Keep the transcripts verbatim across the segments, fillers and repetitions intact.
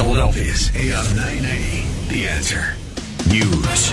Philadelphia's A M nine ninety, The Answer. News.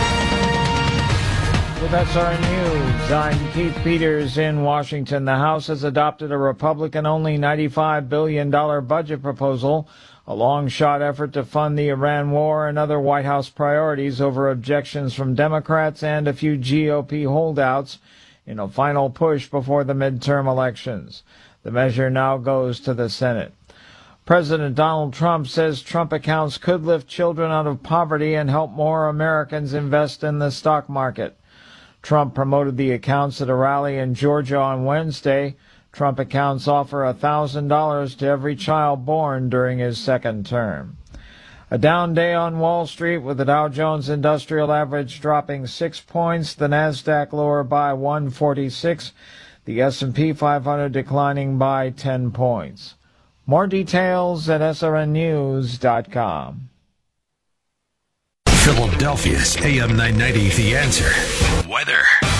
With S R N News, I'm Keith Peters in Washington. The House has adopted a Republican-only ninety-five billion dollars budget proposal, a long-shot effort to fund the Iran war and other White House priorities over objections from Democrats and a few G O P holdouts in a final push before the midterm elections. The measure now goes to the Senate. President Donald Trump says Trump accounts could lift children out of poverty and help more Americans invest in the stock market. Trump promoted the accounts at a rally in Georgia on Wednesday. Trump accounts offer one thousand dollars to every child born during his second term. A down day on Wall Street with the Dow Jones Industrial Average dropping six points, the Nasdaq lower by one forty-six, the S and P five hundred declining by ten points. More details at S R N news dot com. Philadelphia's A M nine ninety, The Answer. Weather.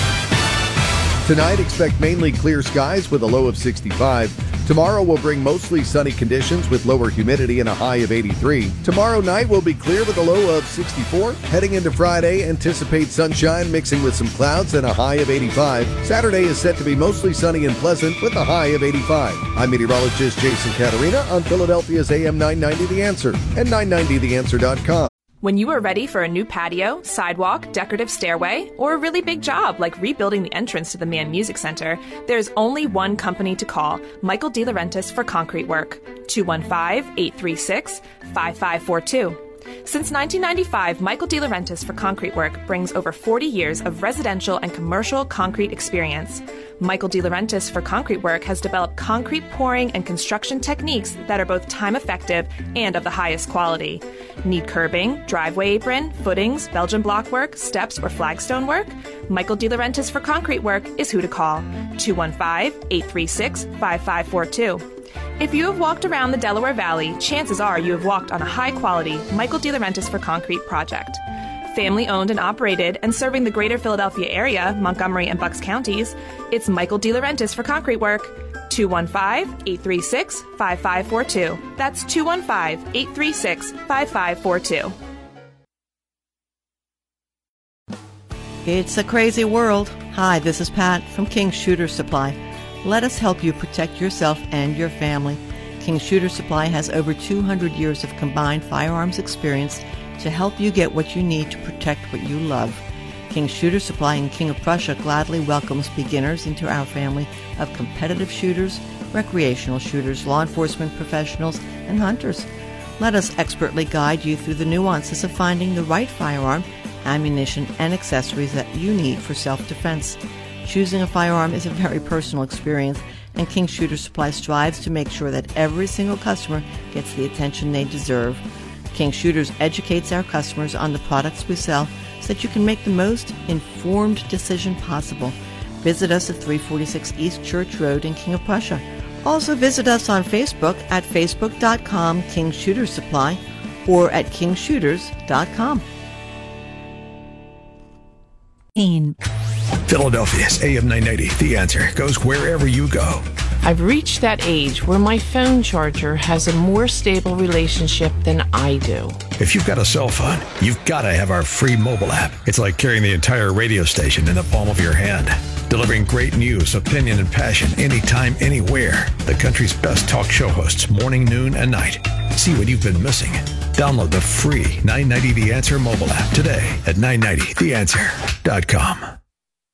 Tonight, expect mainly clear skies with a low of sixty-five. Tomorrow will bring mostly sunny conditions with lower humidity and a high of eighty-three. Tomorrow night will be clear with a low of sixty-four. Heading into Friday, anticipate sunshine mixing with some clouds and a high of eighty-five. Saturday is set to be mostly sunny and pleasant with a high of eighty-five. I'm meteorologist Jason Caterina on Philadelphia's A M nine ninety The Answer and nine ninety the answer dot com. When you are ready for a new patio, sidewalk, decorative stairway, or a really big job like rebuilding the entrance to the Mann Music Center, there's only one company to call, Michael DeLaurentis for concrete work. two one five, eight three six, five five four two. Since nineteen ninety-five, Michael DeLaurentis for concrete work brings over forty years of residential and commercial concrete experience. Michael DeLaurentis for concrete work has developed concrete pouring and construction techniques that are both time-effective and of the highest quality. Need curbing, driveway apron, footings, Belgian block work, steps, or flagstone work? Michael DeLaurentis for concrete work is who to call. two one five, eight three six, five five four two. If you have walked around the Delaware Valley, chances are you have walked on a high-quality Michael DeLaurentis for concrete project. Family-owned and operated and serving the greater Philadelphia area, Montgomery and Bucks counties, it's Michael DeLaurentis for concrete work. two one five, eight three six, five five four two. That's two one five, eight three six, five five four two. It's a crazy world. Hi, this is Pat from King Shooter Supply. Let us help you protect yourself and your family. King Shooter Supply has over two hundred years of combined firearms experience to help you get what you need to protect what you love. King Shooter Supply in King of Prussia gladly welcomes beginners into our family of competitive shooters, recreational shooters, law enforcement professionals, and hunters. Let us expertly guide you through the nuances of finding the right firearm, ammunition, and accessories that you need for self-defense. Choosing a firearm is a very personal experience, and King Shooter Supply strives to make sure that every single customer gets the attention they deserve. King Shooters educates our customers on the products we sell so that you can make the most informed decision possible. Visit us at three forty-six East Church Road in King of Prussia. Also visit us on Facebook at facebook dot com King Shooter Supply or at king shooters dot com. Philadelphia's A M nine ninety, The Answer, goes wherever you go. I've reached that age where my phone charger has a more stable relationship than I do. If you've got a cell phone, you've got to have our free mobile app. It's like carrying the entire radio station in the palm of your hand. Delivering great news, opinion, and passion anytime, anywhere. The country's best talk show hosts, morning, noon, and night. See what you've been missing. Download the free nine ninety The Answer mobile app today at nine ninety the answer dot com.